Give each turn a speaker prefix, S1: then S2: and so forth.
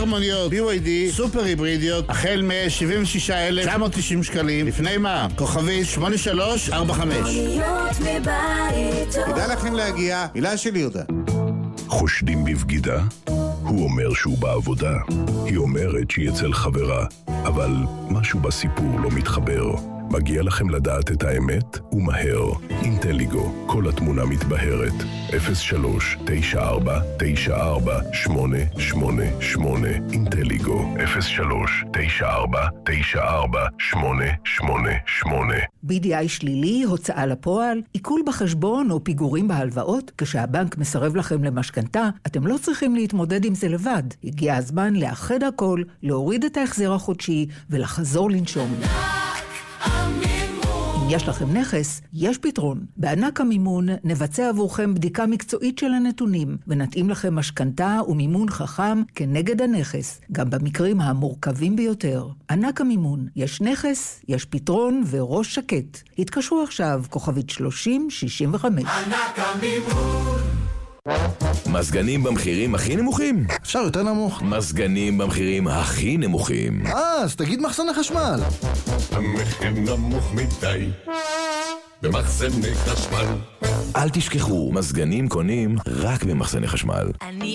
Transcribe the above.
S1: מספר מוניות BYD סופר היברידיות החל מ-76,990 שקלים לפני מע"מ. כוכבית 8345.
S2: מוניות מבית.
S1: כדאי לכם להגיע. מילה של יהודה.
S3: חושדים בבגידה? הוא אומר שהוא בעבודה. היא אומרת שהיא אצל חברה. אבל משהו בסיפור לא מתחבר. מגיע לכם לדעת את האמת ומהר. אינטליגו, כל התמונה מתבהרת. 03-94-94-888. אינטליגו, 03-94-94-888.
S4: BDI שלילי, הוצאה לפועל, עיכול בחשבון או פיגורים בהלוואות. כשהבנק מסרב לכם למשכנתה, אתם לא צריכים להתמודד עם זה לבד. הגיע הזמן לאחד הכל, להוריד את ההחזר החודשי ולחזור לנשום. אם יש לכם נכס, יש פתרון. בענק המימון נבצע עבורכם בדיקה מקצועית של הנתונים, ונתאים לכם משכנתה ומימון חכם כנגד הנכס, גם במקרים המורכבים ביותר. ענק המימון, יש נכס, יש פתרון וראש שקט. התקשרו עכשיו, כוכבית 3065.
S2: ענק המימון.
S5: מזגנים במחירים הכי נמוכים?
S6: אפשר יותר נמוך.
S5: מזגנים במחירים הכי נמוכים.
S6: אז תגיד מחסני חשמל.
S7: המחיר נמוך מדי במחסני חשמל.
S5: אל תשכחו, מזגנים קונים רק במחסני חשמל.